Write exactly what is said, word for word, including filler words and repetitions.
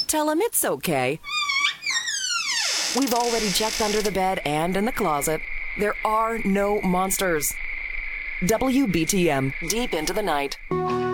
tell him it's okay. We've already checked under the bed and in the closet. There are no monsters. W B T M, deep into the night.